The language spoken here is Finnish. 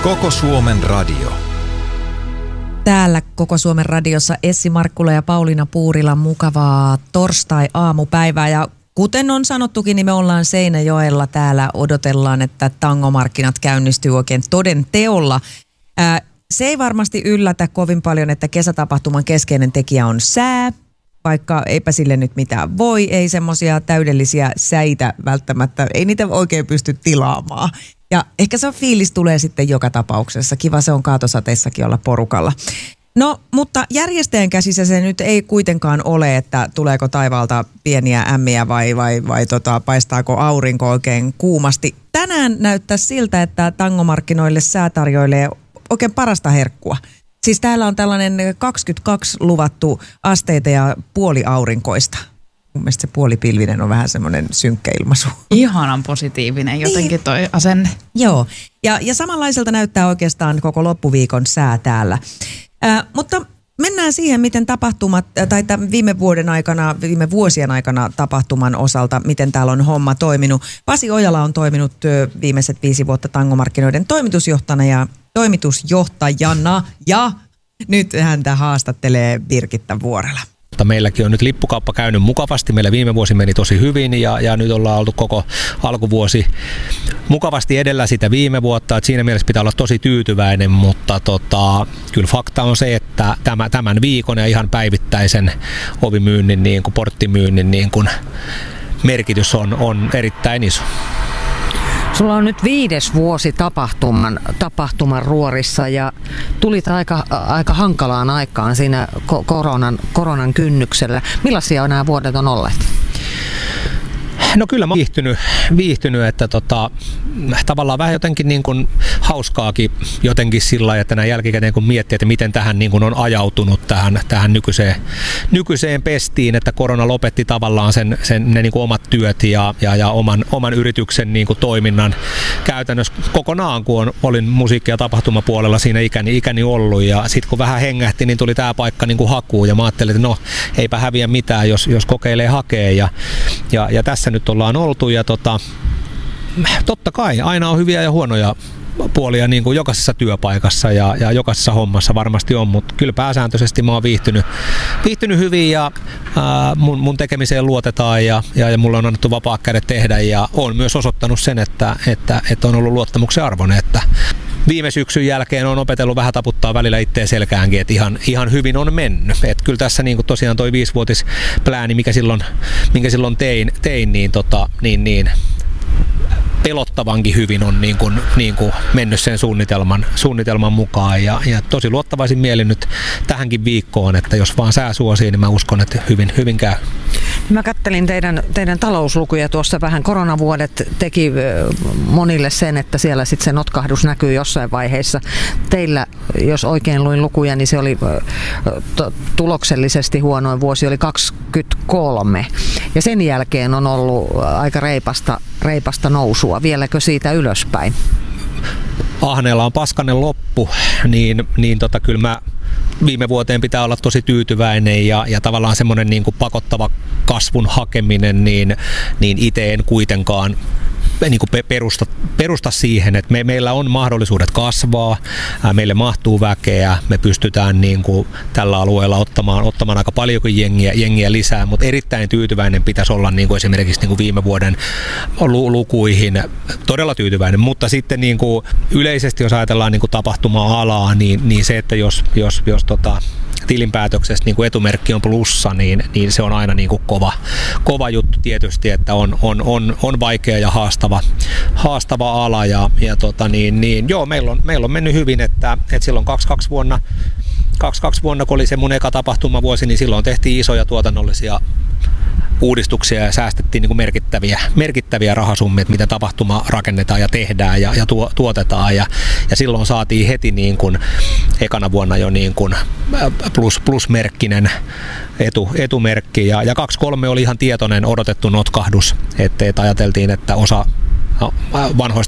Koko Suomen radio. Täällä Koko Suomen radiossa Essi Markkula ja Pauliina Puurila, mukavaa torstai-aamupäivää. Ja kuten on sanottukin, niin me ollaan Seinäjoella täällä, odotellaan, että tangomarkkinat käynnistyy oikein toden teolla. Se ei varmasti yllätä kovin paljon, että kesätapahtuman keskeinen tekijä on sää, vaikka eipä sille nyt mitään voi. Ei semmoisia täydellisiä säitä välttämättä, ei niitä oikein pysty tilaamaan. Ja ehkä se fiilis tulee sitten joka tapauksessa. Kiva se on kaatosateissakin olla porukalla. No, mutta järjestäjän käsissä se nyt ei kuitenkaan ole, että tuleeko taivaalta pieniä ämmiä vai paistaako aurinko oikein kuumasti. Tänään näyttää siltä, että tangomarkkinoille sää tarjoilee oikein parasta herkkua. Siis täällä on tällainen 22 luvattu asteita ja puoliaurinkoista. Mun mielestä se puolipilvinen on vähän semmoinen synkkä ilmaisu. Ihanan positiivinen jotenkin toi asenne. Joo, ja samanlaiselta näyttää oikeastaan koko loppuviikon sää täällä. Mutta mennään siihen, miten tapahtumat, tai viime vuosien aikana tapahtuman osalta, miten täällä on homma toiminut. Pasi Ojala on toiminut viimeiset 5 vuotta tangomarkkinoiden toimitusjohtajana ja nyt häntä haastattelee Birgitta Vuorela. Meilläkin on nyt lippukauppa käynyt mukavasti. Meillä viime vuosi meni tosi hyvin ja nyt ollaan oltu koko alkuvuosi mukavasti edellä sitä viime vuotta. Et siinä mielessä pitää olla tosi tyytyväinen, mutta kyllä fakta on se, että tämän viikon ja ihan päivittäisen ovimyynnin, niin kuin porttimyynnin niin kuin merkitys on erittäin iso. Sulla on nyt 5. vuosi tapahtuman ruorissa ja tulit aika hankalaan aikaan siinä koronan kynnyksellä. Millaisia nämä vuodet on olleet? No kyllä mä oon viihtynyt, että tavallaan vähän jotenkin niin kuin hauskaakin jotenkin sillä lailla, että näin jälkikäteen kun miettii, että miten tähän niin kuin on ajautunut tähän nykyiseen pestiin, että korona lopetti tavallaan ne niin kuin omat työt ja oman yrityksen niin kuin toiminnan käytännössä kokonaan, kun olin musiikki- ja tapahtumapuolella siinä ikäni ollut ja sitten kun vähän hengähti, niin tuli tämä paikka niin kuin hakuun ja mä ajattelin, että no eipä häviä mitään, jos kokeilee hakee ja tässä nyt ollaan oltu ja totta kai aina on hyviä ja huonoja puolia niin kuin jokaisessa työpaikassa ja jokaisessa hommassa varmasti on, mutta kyllä pääsääntöisesti mä oon viihtynyt hyvin ja mun tekemiseen luotetaan ja mulle on annettu vapaat kädet tehdä ja on myös osoittanut sen, että on ollut luottamuksen arvoinen, että viime syksyn jälkeen on opetellut vähän taputtaa välillä itteen selkäänkin, että ihan hyvin on mennyt. Et kyllä tässä niin kuin tosiaan toi 5-vuotisplääni, minkä silloin tein niin pelottavankin hyvin on niin kuin mennyt sen suunnitelman mukaan ja tosi luottavaisin mielin nyt tähänkin viikkoon, että jos vaan sää suosii, niin mä uskon, että hyvin käy. Mä kattelin teidän talouslukuja tuossa vähän. Koronavuodet teki monille sen, että siellä sitten se notkahdus näkyy jossain vaiheessa. Teillä, jos oikein luin lukuja, niin se oli tuloksellisesti huonoin vuosi, oli 23. Ja sen jälkeen on ollut aika reipasta nousua. Vieläkö siitä ylöspäin? Ahneella on paskanen loppu, niin kyllä mä viime vuoteen pitää olla tosi tyytyväinen ja tavallaan semmoinen niin kuin pakottava kasvun hakeminen, niin itse en kuitenkaan niin kuin perusta siihen, että meillä on mahdollisuudet kasvaa, meille mahtuu väkeä, me pystytään niin kuin tällä alueella ottamaan aika paljonkin jengiä lisää, mutta erittäin tyytyväinen pitäisi olla niin kuin esimerkiksi niin kuin viime vuoden lukuihin, todella tyytyväinen, mutta sitten niin kuin yleisesti jos ajatellaan niin kuin tapahtuma-alaa, niin se, että jos tilinpäätöksessä niin kuin etumerkki on plussa, niin se on aina niin kuin kova juttu tietysti, että on vaikea ja haastava ala ja joo, meillä on mennyt hyvin, että silloin 22 vuonna, kun oli se mun eka tapahtumavuosi, niin silloin tehtiin isoja tuotannollisia uudistuksia ja säästettiin niin kuin merkittäviä rahasummia, mitä tapahtuma rakennetaan ja tehdään ja tuotetaan ja silloin saatiin heti niin kuin ekana vuonna jo niin kuin plusmerkkinen etumerkki ja 23 oli ihan tietoinen odotettu notkahdus, että ajateltiin, että osa vanhoista